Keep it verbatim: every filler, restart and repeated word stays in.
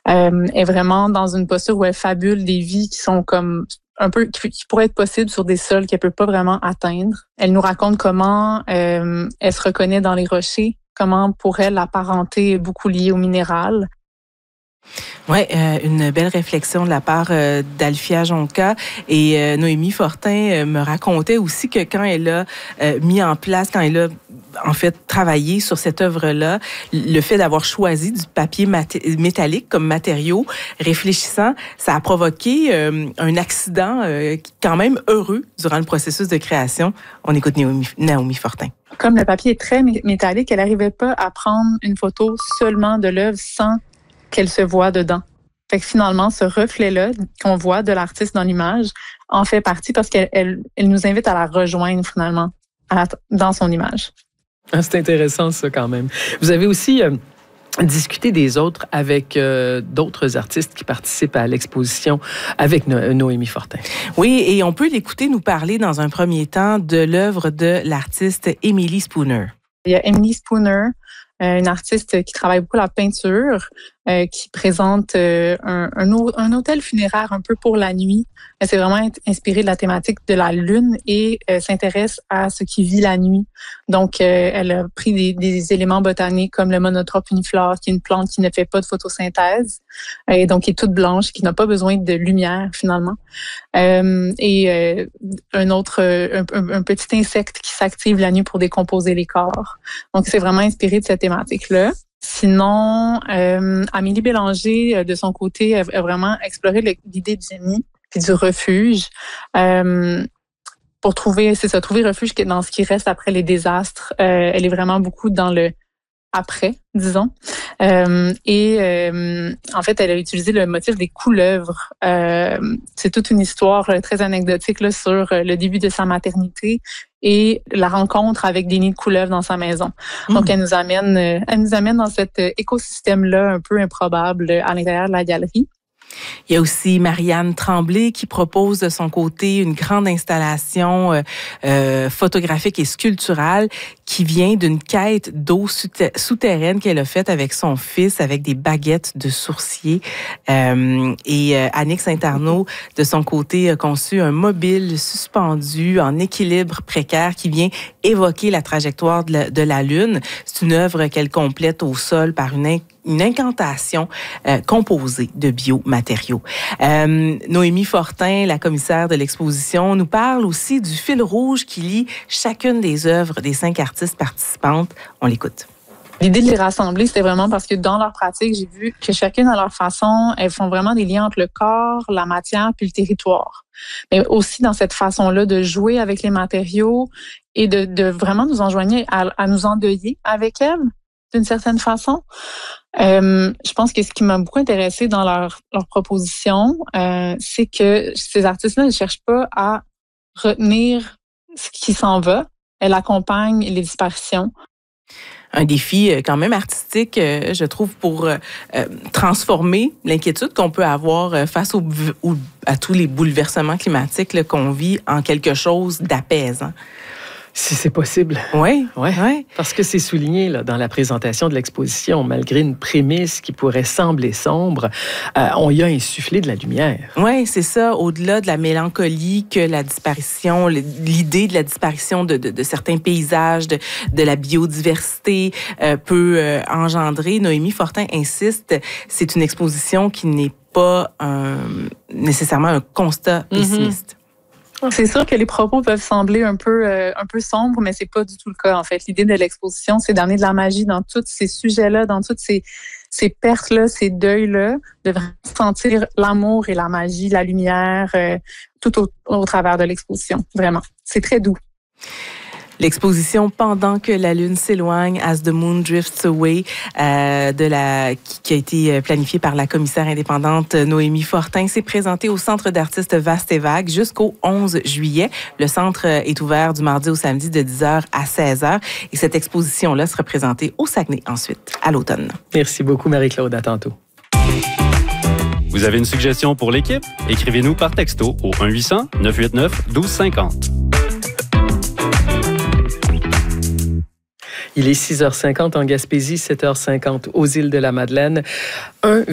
Euh, elle est vraiment dans une posture où elle fabule des vies qui sont comme un peu qui, qui pourraient être possibles sur des sols qu'elle peut pas vraiment atteindre. Elle nous raconte comment euh, elle se reconnaît dans les rochers, comment pour elle la parenté est beaucoup liée au minéral. Oui, euh, une belle réflexion de la part euh, d'Alfia Jonca. Et euh, Noémie Fortin euh, me racontait aussi que quand elle a euh, mis en place, quand elle a en fait travaillé sur cette œuvre-là, le fait d'avoir choisi du papier mat- métallique comme matériau, réfléchissant, ça a provoqué euh, un accident euh, quand même heureux durant le processus de création. On écoute Naomi, Naomi Fortin. Comme le papier est très métallique, elle n'arrivait pas à prendre une photo seulement de l'œuvre sans qu'elle se voit dedans. Fait que finalement, ce reflet-là qu'on voit de l'artiste dans l'image en fait partie parce qu'elle elle, elle nous invite à la rejoindre finalement à, dans son image. Ah, c'est intéressant ça quand même. Vous avez aussi euh, discuté des autres avec euh, d'autres artistes qui participent à l'exposition avec no- Noémie Fortin. Oui, et on peut l'écouter nous parler dans un premier temps de l'œuvre de l'artiste Emily Spooner. Il y a Emily Spooner, une artiste qui travaille beaucoup la peinture, euh, qui présente euh, un, un, un hôtel funéraire un peu pour la nuit. Elle s'est vraiment inspirée de la thématique de la lune et euh, s'intéresse à ce qui vit la nuit. Donc, euh, elle a pris des, des éléments botaniques comme le Monotrope uniflore, qui est une plante qui ne fait pas de photosynthèse et donc qui est toute blanche, qui n'a pas besoin de lumière finalement. Euh, et euh, un autre, un, un, un petit insecte qui s'active la nuit pour décomposer les corps. Donc, c'est vraiment inspiré de cette thématique-là. Sinon, euh, Amélie Bélanger, de son côté, a, a vraiment exploré le, l'idée du nid puis du refuge euh, pour trouver, c'est ça, trouver refuge dans ce qui reste après les désastres. Euh, elle est vraiment beaucoup dans le après, disons. Euh, et euh, en fait, elle a utilisé le motif des couleuvres. Euh, c'est toute une histoire euh, très anecdotique là, sur euh, le début de sa maternité et la rencontre avec des nids de couleuvres dans sa maison. Mmh. Donc, elle nous amène, euh, elle nous amène dans cet euh, écosystème-là un peu improbable euh, à l'intérieur de la galerie. Il y a aussi Marianne Tremblay qui propose de son côté une grande installation euh, euh, photographique et sculpturale qui vient d'une quête d'eau souterraine qu'elle a faite avec son fils, avec des baguettes de sourcier. Euh, et euh, Annick Saint-Arnaud, de son côté, a conçu un mobile suspendu en équilibre précaire qui vient évoquer la trajectoire de la, de la Lune. C'est une œuvre qu'elle complète au sol par une une incantation euh, composée de biomatériaux. Euh, Noémie Fortin, la commissaire de l'exposition, nous parle aussi du fil rouge qui lie chacune des œuvres des cinq artistes participantes. On l'écoute. L'idée de les rassembler, c'était vraiment parce que dans leur pratique, j'ai vu que chacune à leur façon, elles font vraiment des liens entre le corps, la matière puis le territoire. Mais aussi dans cette façon-là de jouer avec les matériaux et de, de vraiment nous enjoigner à, à nous endeuiller avec elles d'une certaine façon. Euh, je pense que ce qui m'a beaucoup intéressée dans leur, leur proposition, euh, c'est que ces artistes-là ne cherchent pas à retenir ce qui s'en va. Elles accompagnent les disparitions. Un défi quand même artistique, je trouve, pour euh, transformer l'inquiétude qu'on peut avoir face au, au, à tous les bouleversements climatiques là, qu'on vit en quelque chose d'apaisant. Si c'est possible. Oui, ouais. ouais. Parce que c'est souligné là, dans la présentation de l'exposition, malgré une prémisse qui pourrait sembler sombre, euh, on y a insufflé de la lumière. Oui, c'est ça. Au-delà de la mélancolie que la disparition, l'idée de la disparition de, de, de certains paysages, de, de la biodiversité euh, peut euh, engendrer, Noémie Fortin insiste, c'est une exposition qui n'est pas un, nécessairement un constat pessimiste. Mm-hmm. C'est sûr que les propos peuvent sembler un peu euh, un peu sombres, mais c'est pas du tout le cas en fait. L'idée de l'exposition, c'est d'amener de la magie dans tous ces sujets-là, dans toutes ces ces pertes-là, ces deuils-là, de vraiment sentir l'amour et la magie, la lumière, euh, tout au, au travers de l'exposition. Vraiment, c'est très doux. L'exposition Pendant que la Lune s'éloigne, As the Moon Drifts Away, euh, de la, qui, qui a été planifiée par la commissaire indépendante Noémie Fortin, s'est présentée au Centre d'artistes Vaste et Vague jusqu'au onze juillet. Le centre est ouvert du mardi au samedi de dix heures à seize heures. Et cette exposition-là sera présentée au Saguenay ensuite, à l'automne. Merci beaucoup, Marie-Claude. À tantôt. Vous avez une suggestion pour l'équipe? Écrivez-nous par texto au un huit cents neuf huit neuf un deux cinq zéro. Il est six heures cinquante en Gaspésie, sept heures cinquante aux îles de la Madeleine. Un